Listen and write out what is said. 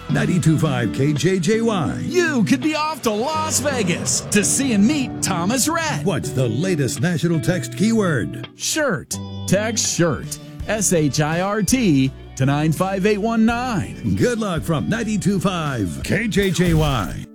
92.5 KJJY. You could be off to Las Vegas to see and meet Thomas Rhett. What's the latest national text keyword? Shirt. Text SHIRT. SHIRT to 95819. Good luck from 92.5 KJJY.